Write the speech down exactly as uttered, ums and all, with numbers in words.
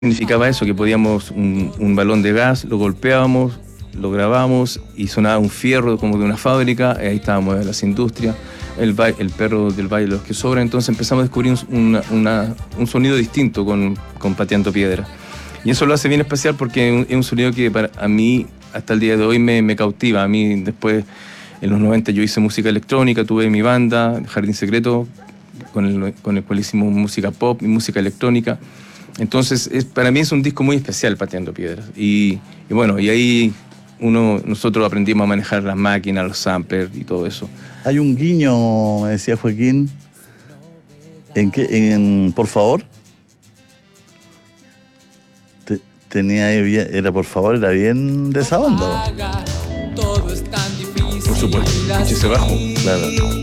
Significaba eso, que podíamos un, un balón de gas, lo golpeábamos, lo grabábamos y sonaba un fierro como de una fábrica, y ahí estábamos en las industrias, el, el perro del Valle de los que sobra. Entonces empezamos a descubrir un, una, una, un sonido distinto con, con Pateando Piedra. Y eso lo hace bien especial porque es un sonido que para a mí hasta el día de hoy me, me cautiva. A mí después, en los noventa, yo hice música electrónica, tuve mi banda, Jardín Secreto, con el, con el cual hicimos música pop y música electrónica. Entonces, es, para mí es un disco muy especial, Pateando Piedras. Y, y bueno, y ahí uno, nosotros aprendimos a manejar las máquinas, los samplers y todo eso. Hay un guiño, me decía Joaquín, en que, en, por favor, Te, tenía, era por favor, era bien de esa onda. Por supuesto, ese bajo. Claro.